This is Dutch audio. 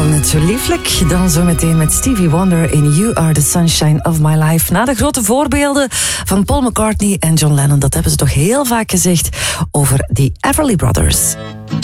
Al net zo lieflijk. Dan zometeen met Stevie Wonder in You Are The Sunshine Of My Life. Na de grote voorbeelden van Paul McCartney en John Lennon. Dat hebben ze toch heel vaak gezegd over die Everly Brothers.